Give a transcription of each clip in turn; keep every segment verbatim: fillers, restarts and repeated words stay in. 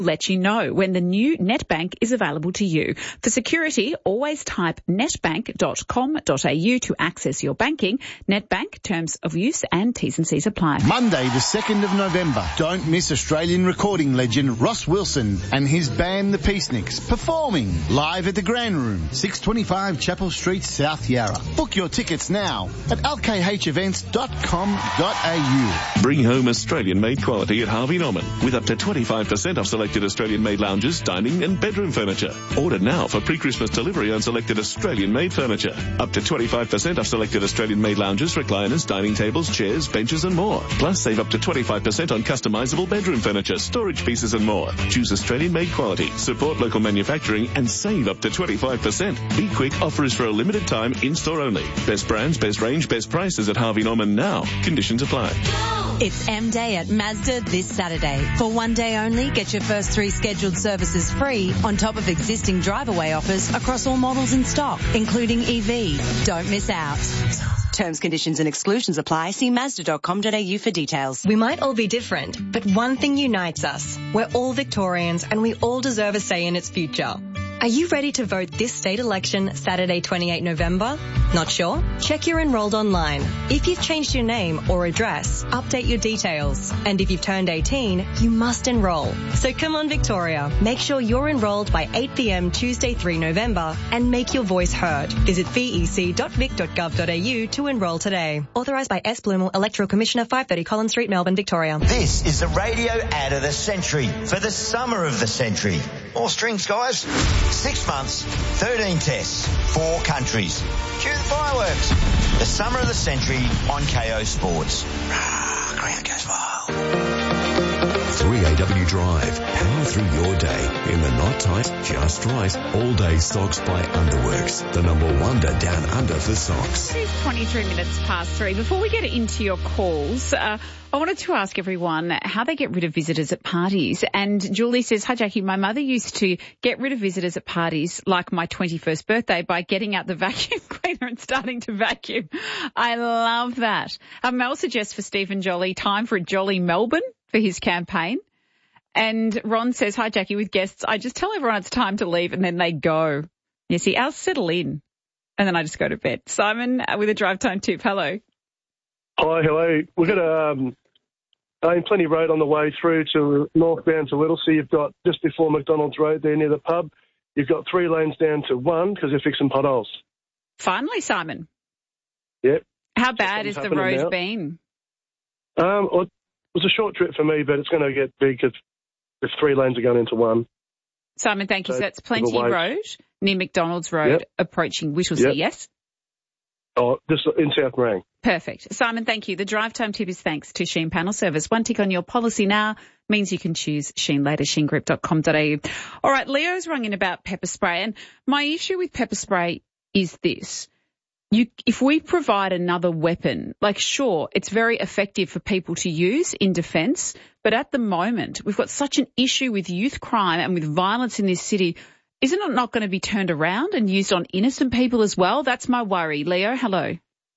let you know when the new NetBank is available to you. For security, always type netbank dot com dot a u to access your banking. NetBank, terms of use and T's and C's apply. Monday the second of November. Don't miss Australian recording legend Ross Wilson and his band The Peaceniks performing live at the Grand Room, six twenty-five Chapel Street, South Yarra. Book your tickets now at l k h events dot com dot a u. Bring home Australian-made quality at Harvey Norman with up to twenty-five percent off selected Australian-made lounges, dining and bedroom furniture. Order now for pre-Christmas delivery on selected Australian-made furniture. Up to twenty-five percent off selected Australian-made lounges, recliners, dining tables, chairs, benches and more. Plus save up to twenty-five percent on customisable bedroom furniture, storage pieces and more. Choose Australian-made quality, support local manufacturing and save up to twenty-five percent. Be quick, offer is for a limited time, in-store only. Best brands, best range, best prices at Harvey Norman now. Conditions apply. It's M-Day at Mazda this Saturday. For one day only, get your first three scheduled services free on top of existing drive-away offers across all models in stock, including E V. Don't miss out. Terms, conditions and exclusions apply. See mazda dot com dot a u for details. We might all be different, but one thing unites us. We're all Victorians and we all deserve a say in its future. Are you ready to vote this state election Saturday, twenty-eighth of November? Not sure? Check you're enrolled online. If you've changed your name or address, update your details. And if you've turned eighteen, you must enroll. So come on, Victoria. Make sure you're enrolled by eight p m Tuesday, the third of November and make your voice heard. Visit v e c dot vic dot gov dot a u to enroll today. Authorised by S. Bloomer, Electoral Commissioner, five thirty Collins Street, Melbourne, Victoria. This is the radio ad of the century for the summer of the century. More strings, guys. Six months, thirteen tests, four countries. Cue the fireworks. The summer of the century on K O Sports. Ah, ground goes wild. three A W Drive. Power through your day in the not tight, just right, all-day socks by Underworks. The number wonder down under for socks. It is twenty-three minutes past three. Before we get into your calls, uh, I wanted to ask everyone how they get rid of visitors at parties. And Julie says, hi, Jackie, my mother used to get rid of visitors at parties like my twenty-first birthday by getting out the vacuum cleaner and starting to vacuum. I love that. Um, Mel suggests for Stephen Jolly, time for a Jolly Melbourne for his campaign. And Ron says, hi, Jackie, with guests, I just tell everyone it's time to leave and then they go. You see, I'll settle in and then I just go to bed. Simon uh, with a drive time tip. Hello. Hi, hello. We've got a um, uh, Plenty Road on the way through to northbound to Whittlesea. You've got just before McDonald's Road there near the pub. You've got three lanes down to one because they're fixing potholes. Finally, Simon. Yep. How bad has the road now. been? Um, well, it was a short trip for me, but it's going to get big if, if three lanes are going into one. Simon, thank you. So so that's Plenty Road near McDonald's Road yep. approaching Whittlesea, yep. yes? Oh, just in South Morang. Perfect. Simon, thank you. The drive time tip is thanks to Sheen Panel Service. One tick on your policy now means you can choose Sheen later, sheen group dot com dot a u. All right, Leo's rung in about pepper spray, and my issue with pepper spray is this. You, if we provide another weapon, like sure, it's very effective for people to use in defence, but at the moment we've got such an issue with youth crime and with violence in this city. Isn't it not going to be turned around and used on innocent people as well? That's my worry. Leo, hello.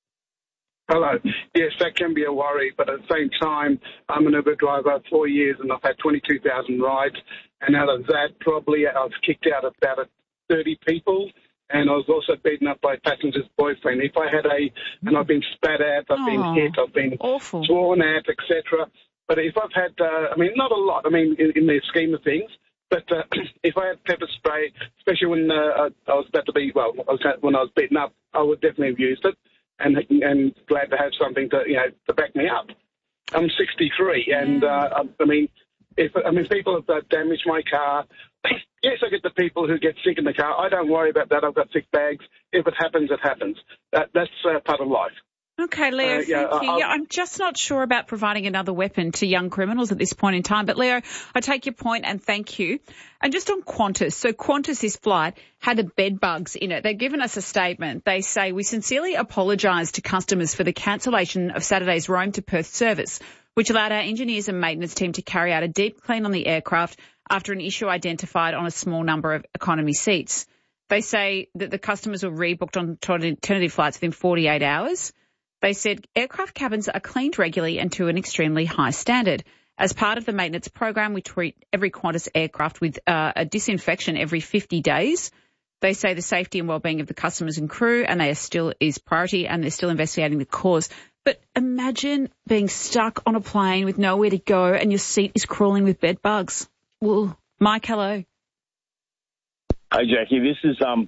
Hello. Yes, that can be a worry, but at the same time, I'm an Uber driver four years and I've had twenty-two thousand rides, and out of that, probably I've kicked out about thirty people. And I was also beaten up by a passenger's boyfriend. If I had a, and I've been spat at, I've Aww, been hit, I've been awful. sworn at, et cetera. But if I've had, uh, I mean, not a lot, I mean, in, in the scheme of things, but uh, if I had pepper spray, especially when uh, I was about to be, well, I was, when I was beaten up, I would definitely have used it, and and glad to have something to, you know, to back me up. I'm sixty-three, and uh, I mean, if I mean, people have uh, damaged my car. Yes, I get the people who get sick in the car. I don't worry about that. I've got sick bags. If it happens, it happens. That, that's uh, part of life. Okay, Leo, Uh, thank yeah, you. I'll- Yeah, I'm just not sure about providing another weapon to young criminals at this point in time. But, Leo, I take your point and thank you. And just on Qantas. So Qantas, this flight, had a bed bugs in it. They've given us a statement. They say, we sincerely apologise to customers for the cancellation of Saturday's Rome to Perth service, which allowed our engineers and maintenance team to carry out a deep clean on the aircraft after an issue identified on a small number of economy seats. They say that the customers were rebooked on alternative flights within forty-eight hours. They said aircraft cabins are cleaned regularly and to an extremely high standard. As part of the maintenance program, we treat every Qantas aircraft with uh, a disinfection every fifty days. They say the safety and well-being of the customers and crew, and they are still is priority, and they're still investigating the cause. But imagine being stuck on a plane with nowhere to go and your seat is crawling with bed bugs. Ooh. Mike, hello. Hey, Jackie, this is, um,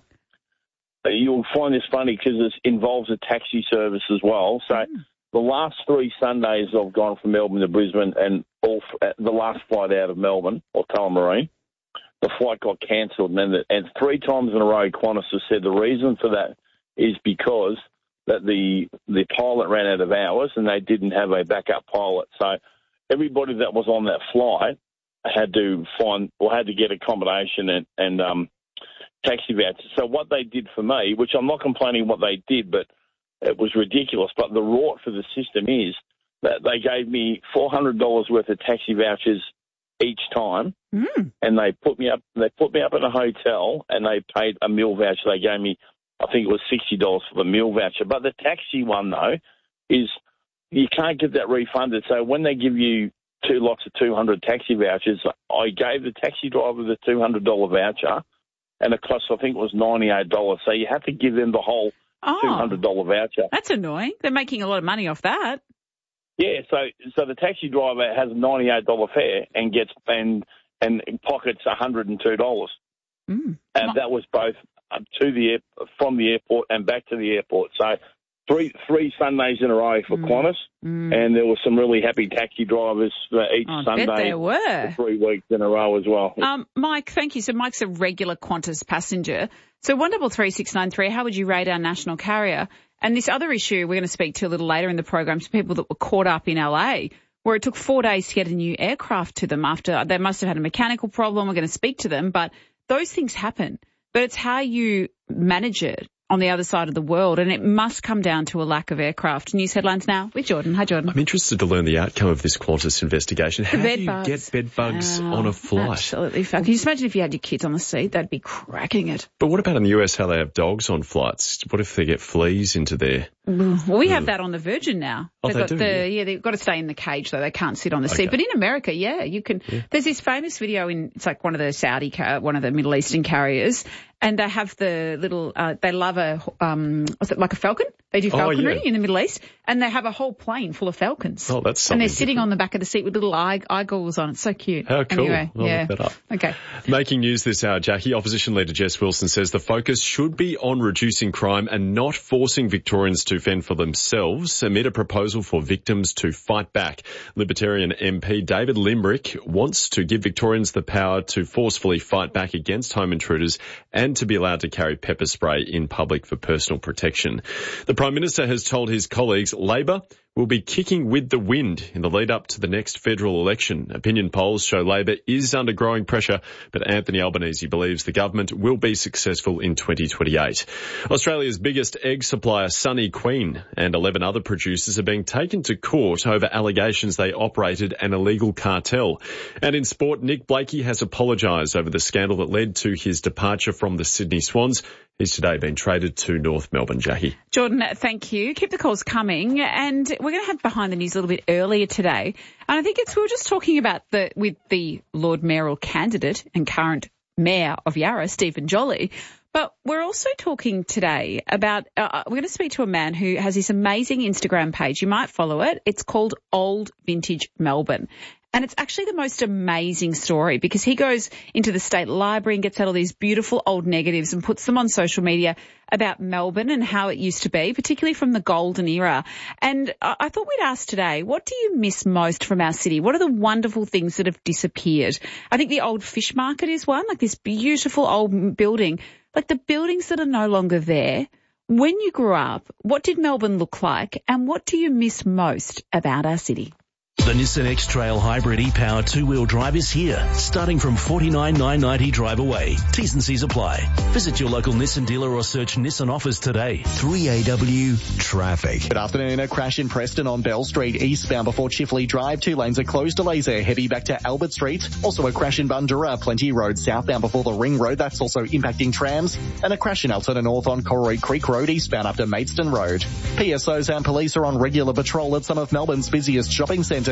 you'll find this funny because it involves a taxi service as well. So mm. the last three Sundays I've gone from Melbourne to Brisbane, and all the last flight out of Melbourne, or Tullamarine, the flight got cancelled. And, then, and three times in a row, Qantas has said the reason for that is because that the the pilot ran out of hours and they didn't have a backup pilot. So everybody that was on that flight had to find or had to get accommodation and, and um, taxi vouchers. So what they did for me, which I'm not complaining what they did, but it was ridiculous. But the rort for the system is that they gave me four hundred dollars worth of taxi vouchers each time, mm. and they put me up. They put me up in a hotel, and they paid a meal voucher. They gave me, I think it was sixty dollars for the meal voucher. But the taxi one though is you can't get that refunded. So when they give you two lots of two hundred taxi vouchers, I gave the taxi driver the two hundred dollar voucher, and it cost I think it was ninety eight dollars. So you have to give them the whole oh, two hundred dollar voucher. That's annoying. They're making a lot of money off that. Yeah, so so the taxi driver has a ninety-eight dollar fare and gets and and pockets one hundred two dollars. Mm. And that was both to the air, from the airport and back to the airport. So three three Sundays in a row for mm. Qantas, mm. and there were some really happy taxi drivers for each oh, Sunday. Bet there were. For three weeks in a row as well. Um, Mike, thank you. So Mike's a regular Qantas passenger. So one double three six nine three. How would you rate our national carrier? And this other issue we're going to speak to a little later in the program to people that were caught up in L A, where it took four days to get a new aircraft to them after they must have had a mechanical problem. We're going to speak to them, but those things happen. But it's how you manage it on the other side of the world, and it must come down to a lack of aircraft. News headlines now with Jordan. Hi, Jordan. I'm interested to learn the outcome of this Qantas investigation. How do you bugs. get bed bugs oh, on a flight? Absolutely. Can you just imagine if you had your kids on the seat? They'd be cracking it. But what about in the U S, how they have dogs on flights? What if they get fleas into there? Well, we have that on the Virgin now. Oh, they've they got do, the, yeah. yeah, they've got to stay in the cage, though. They can't sit on the okay. seat. But in America, yeah, you can. Yeah. There's this famous video in, it's like one of the Saudi, car, one of the Middle Eastern carriers, and they have the little, uh, they love a, um, what's it, like a falcon? They do falconry oh, yeah. in the Middle East, and they have a whole plane full of falcons. Oh, that's something And they're sitting different. on the back of the seat with little eye, eye goggles on. It's so cute. How cool. Anyway, I'll yeah. look that up. Okay. Making news this hour, Jackie. Opposition Leader Jess Wilson says the focus should be on reducing crime and not forcing Victorians to fend for themselves amid a proposal for victims to fight back. Libertarian M P David Limbrick wants to give Victorians the power to forcefully fight back against home intruders and to be allowed to carry pepper spray in public for personal protection. The Prime Minister has told his colleagues Labor will be kicking with the wind in the lead up to the next federal election. Opinion polls show Labor is under growing pressure, but Anthony Albanese believes the government will be successful in twenty twenty-eight. Australia's biggest egg supplier, Sunny Queen, and eleven other producers are being taken to court over allegations they operated an illegal cartel. And in sport, Nick Blakey has apologised over the scandal that led to his departure from the Sydney Swans. He's today been traded to North Melbourne, Jackie. Jordan, thank you. Keep the calls coming. And we're going to have behind the news a little bit earlier today. And I think it's, we were just talking about the, with the Lord Mayoral candidate and current Mayor of Yarra, Stephen Jolly. But we're also talking today about, uh, we're going to speak to a man who has this amazing Instagram page. You might follow it. It's called Old Vintage Melbourne. And it's actually the most amazing story because he goes into the State Library and gets out all these beautiful old negatives and puts them on social media about Melbourne and how it used to be, particularly from the golden era. And I thought we'd ask today, what do you miss most from our city? What are the wonderful things that have disappeared? I think the old fish market is one, like this beautiful old building, like the buildings that are no longer there. When you grew up, what did Melbourne look like and what do you miss most about our city? The Nissan X-Trail Hybrid e-Power two-wheel drive is here, starting from forty-nine thousand nine hundred ninety drive away. T's and C's apply. Visit your local Nissan dealer or search Nissan offers today. three A W traffic. Good afternoon. A crash in Preston on Bell Street eastbound before Chifley Drive. Two lanes are closed. Delays there heavy back to Albert Street. Also a crash in Bundoora, Plenty Road southbound before the Ring Road. That's also impacting trams. And a crash in Altona North on Corroy Creek Road eastbound after Maidstone Road. P S Os and police are on regular patrol at some of Melbourne's busiest shopping centres.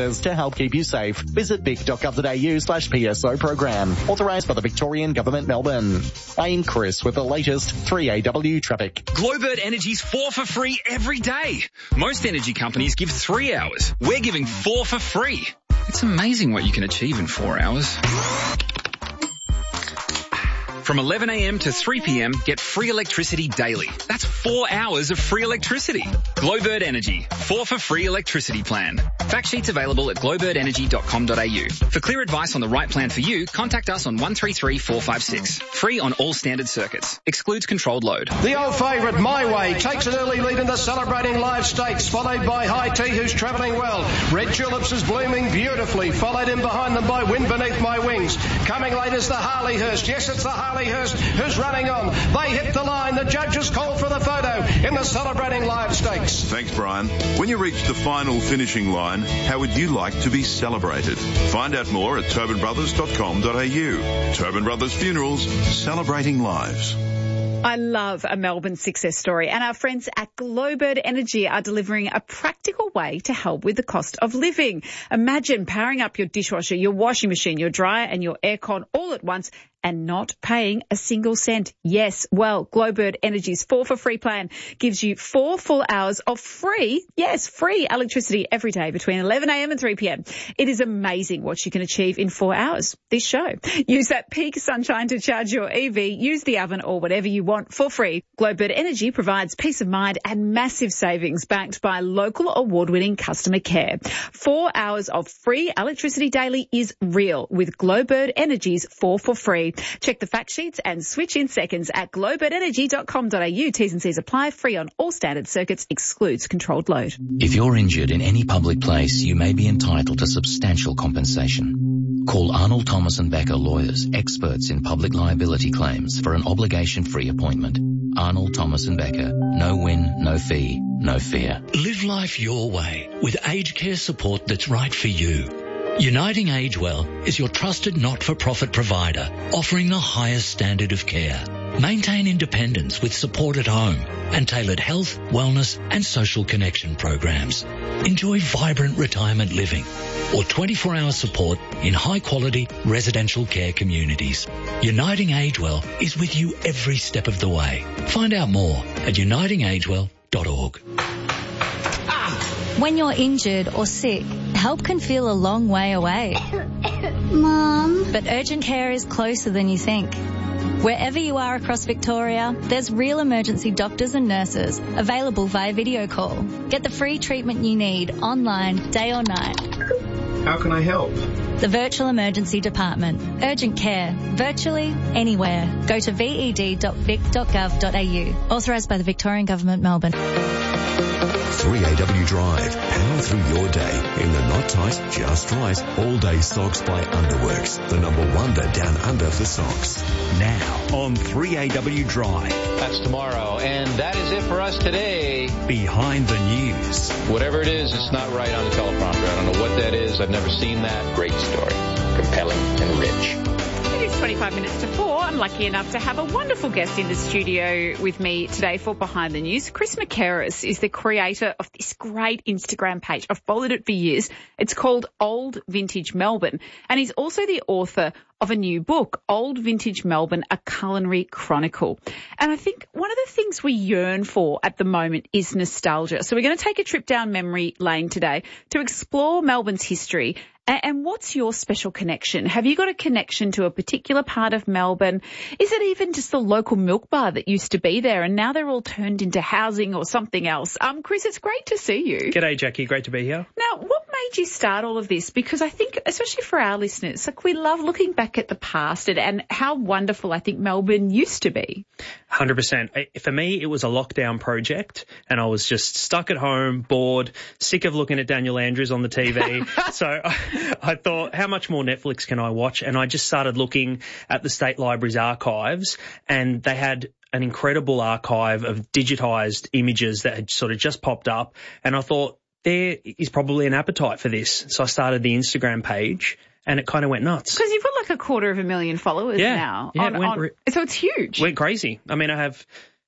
services to help keep you safe. Visit vic.gov.au slash PSO program. Authorised by the Victorian Government, Melbourne. I'm Chris with the latest three A W traffic. Glowbird Energy's four for free every day. Most energy companies give three hours. We're giving four for free. It's amazing what you can achieve in four hours. From eleven a m to three p m, get free electricity daily. That's four hours of free electricity. Glowbird Energy, four for free electricity plan. Fact sheets available at glowbird energy dot com dot a u. For clear advice on the right plan for you, contact us on one three three four five six. Free on all standard circuits. Excludes controlled load. The old favourite, My Way, takes an early lead in the Celebrating Live Stakes, followed by High Tea, who's travelling well. Red Tulips is blooming beautifully, followed in behind them by Wind Beneath My Wings. Coming late is the Harleyhurst. Yes, it's the Harleyhurst who's running on. They hit the line. The judges call for the photo in the Celebrating Live Stakes. Thanks, Brian. When you reach the final finishing line, how would you like to be celebrated? Find out more at turban brothers dot com dot a u. Turban Brothers Funerals, celebrating lives. I love a Melbourne success story, and our friends at Glowbird Energy are delivering a practical way to help with the cost of living. Imagine powering up your dishwasher, your washing machine, your dryer and your aircon all at once and not paying a single cent. Yes, well, Glowbird Energy's four for free plan gives you four full hours of free, yes, free electricity every day between eleven a m and three p m. It is amazing what you can achieve in four hours. This show. Use that peak sunshine to charge your E V, use the oven or whatever you want for free. Glowbird Energy provides peace of mind and massive savings backed by local award-winning customer care. Four hours of free electricity daily is real with Glowbird Energy's four for free. Check the fact sheets and switch in seconds at glowbird energy dot com dot a u. T's and C's apply. Free on all standard circuits. Excludes controlled load. If you're injured in any public place, you may be entitled to substantial compensation. Call Arnold Thomas and Becker Lawyers, experts in public liability claims, for an obligation-free appointment. Arnold Thomas and Becker. No win, no fee, no fear. Live life your way with aged care support that's right for you. Uniting Age Well is your trusted not-for-profit provider, offering the highest standard of care. Maintain independence with support at home and tailored health, wellness and social connection programs. Enjoy vibrant retirement living or twenty-four hour support in high-quality residential care communities. Uniting Age Well is with you every step of the way. Find out more at uniting age well dot org. When you're injured or sick, help can feel a long way away. Mom. But urgent care is closer than you think. Wherever you are across Victoria, there's real emergency doctors and nurses available via video call. Get the free treatment you need online, day or night. How can I help? The Virtual Emergency Department. Urgent care. Virtually anywhere. Go to v e d dot vic dot gov dot a u. Authorised by the Victorian Government, Melbourne. three A W Drive. Power through your day in the not tight, just right, all day socks by Underworks. The number wonder down under for socks. Now on three A W Drive. That's tomorrow. And that is it for us today. Behind the news. Whatever it is, it's not right on the teleprompter. I don't know what that is. I've never seen that. Great story. Compelling and rich. It is twenty-five minutes to four. I'm lucky enough to have a wonderful guest in the studio with me today for Behind the News. Chris McKerris is the creator of this great Instagram page. I've followed it for years. It's called Old Vintage Melbourne. And he's also the author of a new book, Old Vintage Melbourne, A Culinary Chronicle. And I think one of the things we yearn for at the moment is nostalgia. So we're going to take a trip down memory lane today to explore Melbourne's history. And what's your special connection? Have you got a connection to a particular part of Melbourne? Is it even just the local milk bar that used to be there and now they're all turned into housing or something else? Um, Chris, it's great to see you. G'day, Jackie. Great to be here. Now, what made you start all of this? Because I think, especially for our listeners, like we love looking back at the past and, and how wonderful I think Melbourne used to be. one hundred percent. For me, it was a lockdown project and I was just stuck at home, bored, sick of looking at Daniel Andrews on the T V. So I thought, how much more Netflix can I watch? And I just started looking at the State Library's archives, and they had an incredible archive of digitised images that had sort of just popped up. And I thought, there is probably an appetite for this. So I started the Instagram page, and it kind of went nuts. Because you've got like a quarter of a million followers yeah, now. Yeah, on, it went on, re- so it's huge. Went crazy. I mean, I have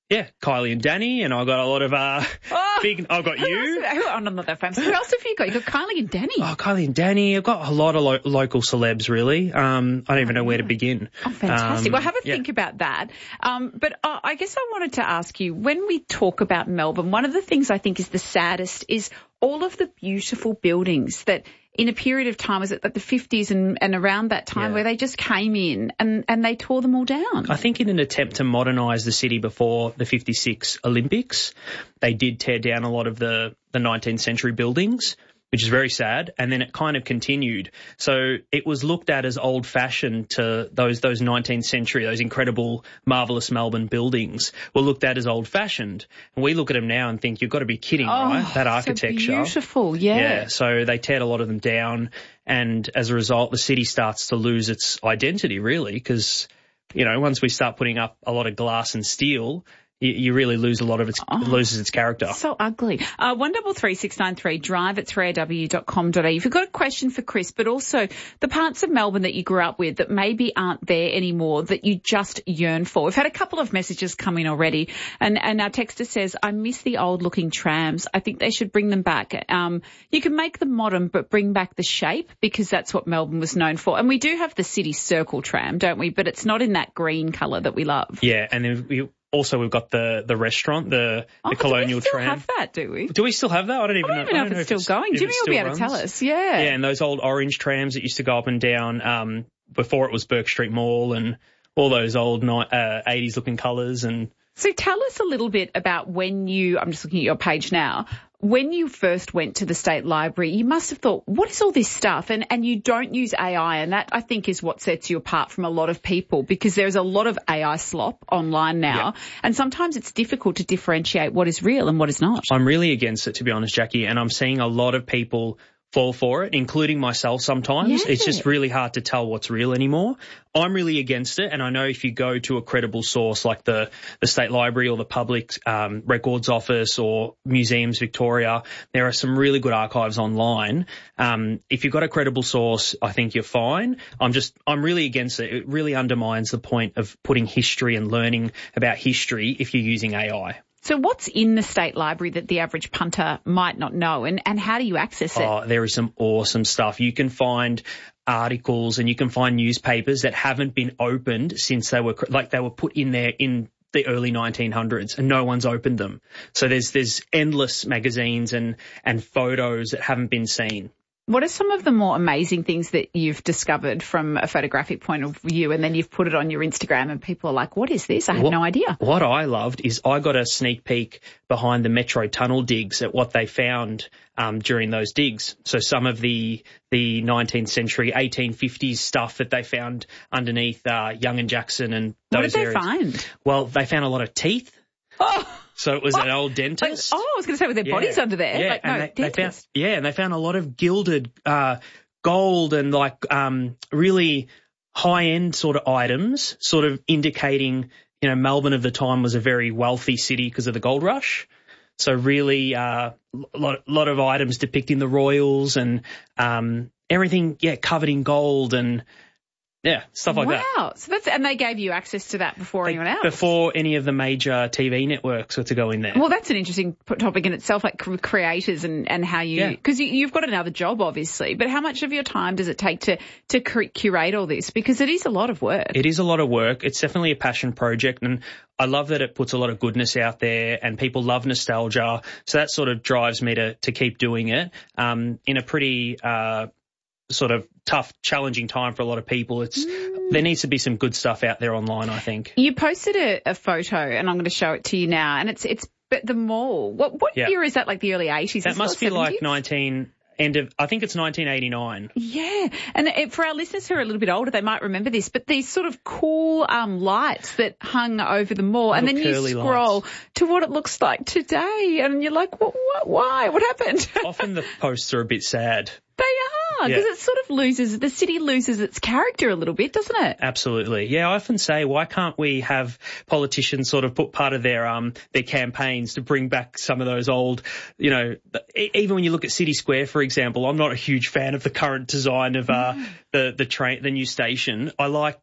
Yeah, Kylie and Danny, and I got a lot of uh, oh, big. I've got you. Else, who, I'm not that famous. Who else have you got? You got Kylie and Danny. Oh, Kylie and Danny. I've got a lot of lo- local celebs, really. Um, I don't even know where to begin. Oh, fantastic. Um, well, have a yeah. think about that. Um, but uh, I guess I wanted to ask you, when we talk about Melbourne, one of the things I think is the saddest is all of the beautiful buildings that in a period of time, was it like the fifties and, and around that time, yeah. where they just came in and, and they tore them all down? I think in an attempt to modernise the city before the fifty-six Olympics, they did tear down a lot of the, the nineteenth century buildings, which is very sad. And then it kind of continued. So it was looked at as old-fashioned to those those nineteenth century, those incredible, marvellous Melbourne buildings were looked at as old-fashioned. And we look at them now and think, you've got to be kidding, oh, right? That architecture. So beautiful, yeah. Yeah, so they teared a lot of them down. And as a result, the city starts to lose its identity, really, because, you know, once we start putting up a lot of glass and steel, You, you really lose a lot of its, oh, loses its character. So ugly. Uh, one double three six nine three, drive at three A W dot com dot A U. If you've got a question for Chris, but also the parts of Melbourne that you grew up with that maybe aren't there anymore that you just yearn for. We've had a couple of messages come in already, and, and our texter says, I miss the old looking trams. I think they should bring them back. Um, you can make them modern, but bring back the shape, because that's what Melbourne was known for. And we do have the city circle tram, don't we? But it's not in that green colour that we love. Yeah, and then we Also, we've got the, the restaurant, the, oh, the colonial tram. Do we still tram. have that, do we? Do we still have that? I don't even I don't know. even know, know if it's still going. Jimmy will be able to tell us. Yeah. Yeah, and those old orange trams that used to go up and down um, before it was Burke Street Mall, and all those old uh, eighties looking colours. And So tell us a little bit about when you, I'm just looking at your page now, when you first went to the State Library, you must have thought, what is all this stuff? And and you don't use A I, and that I think is what sets you apart from a lot of people, because there's a lot of A I slop online now, yeah. and sometimes it's difficult to differentiate what is real and what is not. I'm really against it, to be honest, Jackie, and I'm seeing a lot of people fall for it, including myself sometimes. Yeah. It's just really hard to tell what's real anymore. I'm really against it, and I know if you go to a credible source like the, the State Library or the Public um, Records Office or Museums Victoria, there are some really good archives online. Um, if you've got a credible source, I think you're fine. I'm just, I'm really against it. It really undermines the point of putting history and learning about history if you're using A I. So what's in the State Library that the average punter might not know, and, and how do you access it? Oh, there is some awesome stuff. You can find articles and you can find newspapers that haven't been opened since they were, like they were put in there in the early nineteen hundreds, and no one's opened them. So there's there's endless magazines and, and photos that haven't been seen. What are some of the more amazing things that you've discovered from a photographic point of view, and then you've put it on your Instagram and people are like, what is this? I had what, no idea. What I loved is I got a sneak peek behind the Metro tunnel digs at what they found um, during those digs. So some of the the nineteenth century, eighteen fifties stuff that they found underneath uh, Young and Jackson and those What did they areas. find? Well, they found a lot of teeth. Oh. So it was what? an old dentist. Like, oh, I was going to say with their yeah. bodies under there. Yeah, like, and no, they, they dentist. found, yeah, and they found a lot of gilded uh, gold and like um, really high-end sort of items, sort of indicating, you know, Melbourne of the time was a very wealthy city because of the gold rush. So really a uh, lot, lot of items depicting the royals and um, everything, yeah, covered in gold and, yeah, stuff like wow. that. Wow. So that's, and they gave you access to that before They, anyone else? Before any of the major T V networks were to go in there. Well, that's an interesting topic in itself, like creators and, and how you, because yeah. you, you've got another job, obviously, but how much of your time does it take to, to curate all this? Because it is a lot of work. It is a lot of work. It's definitely a passion project, and I love that it puts a lot of goodness out there, and people love nostalgia. So that sort of drives me to, to keep doing it um, in a pretty uh, sort of tough, challenging time for a lot of people. It's mm. there needs to be some good stuff out there online, I think. You posted a, a photo, and I'm going to show it to you now, and it's it's at the mall. What what yeah. year is that? Like the early eighties? That must be like nineteen. End of, I think it's nineteen eighty-nine. Yeah. And it, for our listeners who are a little bit older, they might remember this, but these sort of cool um, lights that hung over the mall. Little and then you scroll lights. to what it looks like today. And you're like, what, what, why? What happened? Often the posts are a bit sad. They are, because yeah. it sort of loses, the city loses its character a little bit, doesn't it? Absolutely. Yeah, I often say, why can't we have politicians sort of put part of their um their campaigns to bring back some of those old, you know, even when you look at City Square, for example, I'm not a huge fan of the current design of uh, mm. the, the train, the new station. I like that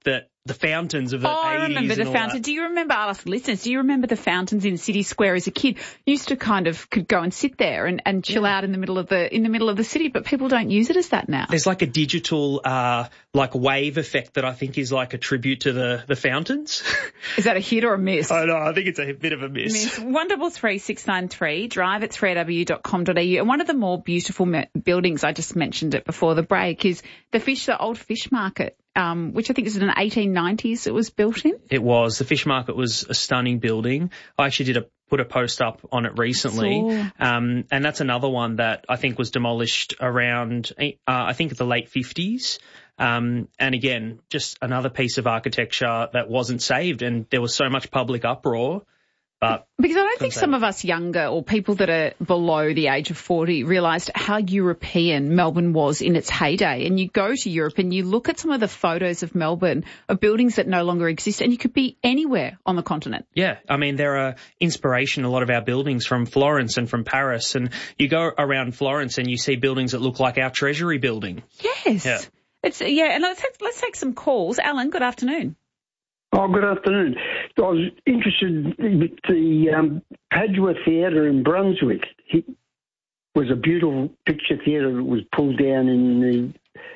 the fountains of the oh, eighties. I remember the fountain. Do you remember, I'll ask listeners, do you remember the fountains in City Square as a kid? You used to kind of could go and sit there and, and chill yeah. out in the middle of the in the middle of the city, but people don't use it as that now. There's like a digital uh like wave effect that I think is like a tribute to the, the fountains. Is that a hit or a miss? I know, I think it's a bit of a miss. miss. one three three six nine three, drive at three a w dot com dot a u. And one of the more beautiful me- buildings, I just mentioned it before the break, is the fish, the old fish market. Um, which I think is in the eighteen nineties it was built in. It was. The fish market was a stunning building. I actually did a put a post up on it recently. Um, and that's another one that I think was demolished around, uh, I think the late fifties. Um, and again, just another piece of architecture that wasn't saved, and there was so much public uproar. But because I don't think some of us younger or people that are below the age of forty realised how European Melbourne was in its heyday. And you go to Europe and you look at some of the photos of Melbourne, of buildings that no longer exist, and you could be anywhere on the continent. Yeah, I mean, there are inspiration, a lot of our buildings from Florence and from Paris. And you go around Florence and you see buildings that look like our Treasury building. Yes. Yeah, it's, yeah and let's take, let's take some calls. Alan, good afternoon. Oh, good afternoon. I was interested in the um, Padua Theatre in Brunswick. It was a beautiful picture theatre that was pulled down in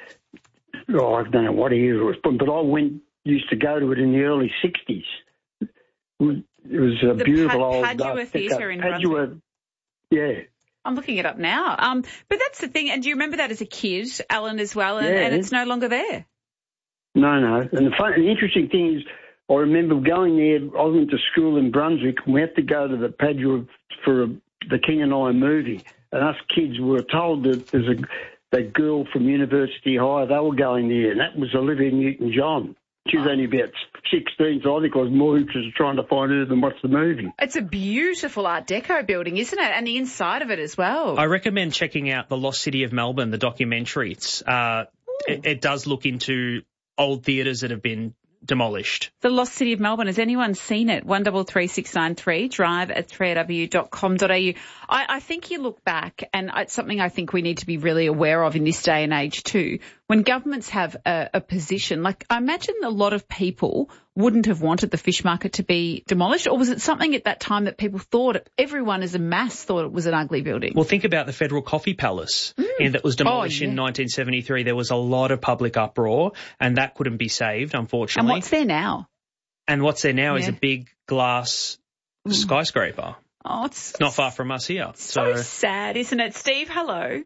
the, oh, I don't know what year it was, but I went, used to go to it in the early sixties. It was, it was a the beautiful pa- old... Padua Theatre in Padua, Brunswick. Yeah. I'm looking it up now. Um, but that's the thing, and do you remember that as a kid, Alan, as well, and, yeah. and it's no longer there? No, no. And the, fun, the interesting thing is, I remember going there, I went to school in Brunswick, and we had to go to the Padua for a, the King and I movie. And us kids were told that there's a that girl from University High, they were going there, and that was Olivia Newton-John. She was only about sixteen, so I think I was more interested in trying to find her than watch the movie. It's a beautiful Art Deco building, isn't it? And the inside of it as well. I recommend checking out The Lost City of Melbourne, the documentary. It's, uh, it, it does look into old theatres that have been demolished. The Lost City of Melbourne. Has anyone seen it? one three three six nine three, drive at three a w dot com dot a u. I, I think you look back, and it's something I think we need to be really aware of in this day and age too. When governments have a, a position, like I imagine a lot of people wouldn't have wanted the fish market to be demolished, or was it something at that time that people thought, everyone as a mass thought it was an ugly building? Well, think about the Federal Coffee Palace mm. and that was demolished oh, yeah. in nineteen seventy-three. There was a lot of public uproar, and that couldn't be saved, unfortunately. And what's there now? And what's there now yeah. is a big glass mm. skyscraper. Oh, it's, it's not far from us here. So, so sad, isn't it? Steve, hello.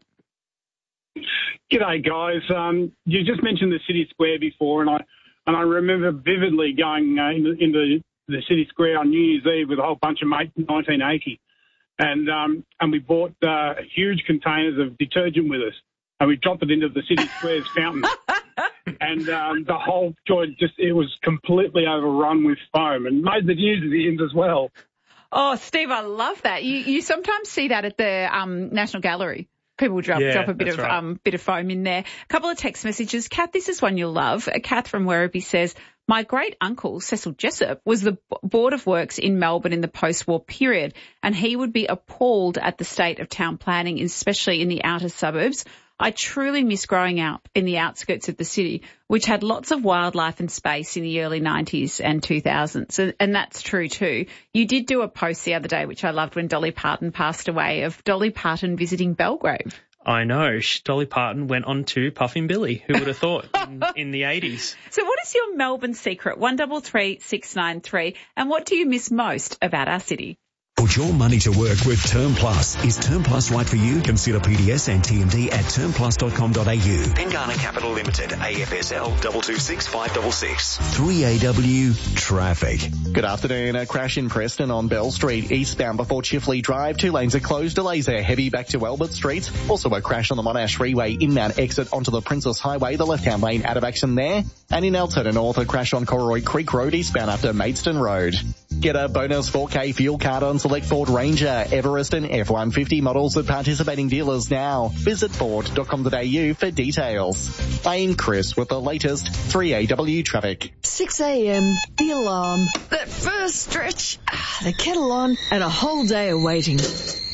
G'day, guys. Um, you just mentioned the City Square before, and I and I remember vividly going uh, into, into the City Square on New Year's Eve with a whole bunch of mates in nineteen eighty, and um, and we bought uh, huge containers of detergent with us, and we dropped it into the City Square's fountain, and um, the whole joint just it was completely overrun with foam, and made the news at the end as well. Oh, Steve, I love that. You you sometimes see that at the um, National Gallery. People drop, yeah, drop a bit of right. um, bit of foam in there. A couple of text messages. Kath, this is one you'll love. Kath from Werribee says, my great uncle, Cecil Jessup, was the Board of Works in Melbourne in the post-war period, and he would be appalled at the state of town planning, especially in the outer suburbs. I truly miss growing up in the outskirts of the city, which had lots of wildlife and space in the early nineties and two thousands. And, and that's true too. You did do a post the other day, which I loved, when Dolly Parton passed away, of Dolly Parton visiting Belgrave. I know. Dolly Parton went on to Puffin Billy. Who would have thought in, in the eighties? So what is your Melbourne secret? one three three six nine three. And what do you miss most about our city? Put your money to work with Term Plus. Is Term Plus right for you? Consider P D S and T M D at term plus dot com dot a u. Pengana Capital Limited, A F S L two two six five six six. three A W Traffic. Good afternoon. A crash in Preston on Bell Street, eastbound before Chifley Drive. Two lanes are closed. Delays are heavy back to Albert Street. Also a crash on the Monash Freeway inbound exit onto the Princess Highway. The left-hand lane out of action there. And in Altona North, a crash on Corroy Creek Road eastbound after Maidstone Road. Get a bonus four K fuel card on select Ford Ranger, Everest and F one fifty models at participating dealers now. Visit ford dot com dot a u for details. I'm Chris with the latest three A W traffic. six a m, the alarm, that first stretch, the kettle on, and a whole day of waiting.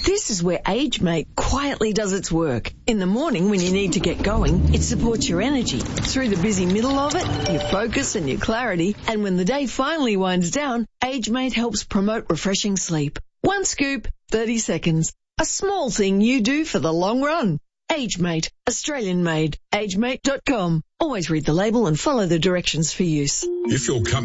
This is where AgeMate quietly does its work. In the morning when you need to get going, it supports your energy. Through the busy middle of it, your focus and your clarity. And when the day finally winds down, AgeMate helps promote refreshing sleep. One scoop, thirty seconds. A small thing you do for the long run. AgeMate, Australian made. agemate dot com. Always read the label and follow the directions for use. If your company